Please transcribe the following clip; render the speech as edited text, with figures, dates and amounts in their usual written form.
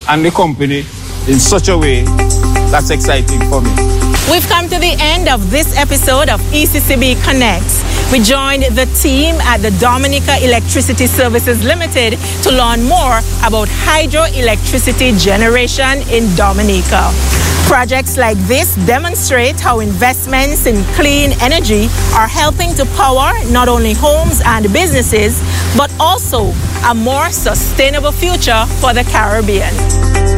and the company in such a way that's exciting for me. We've come to the end of this episode of ECCB Connects. We joined the team at the Dominica Electricity Services Limited to learn more about hydroelectricity generation in Dominica. Projects like this demonstrate how investments in clean energy are helping to power not only homes and businesses, but also a more sustainable future for the Caribbean.